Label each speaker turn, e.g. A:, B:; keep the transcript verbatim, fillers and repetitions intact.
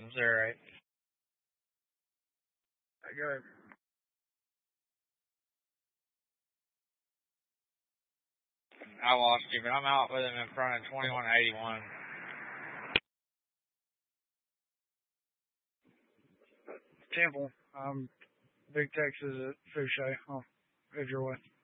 A: zero eight. Go. I lost you, but I'm out with him in front of twenty-one eighty-one. Temple. Um, Big Texas at Fouché. I'll head your way.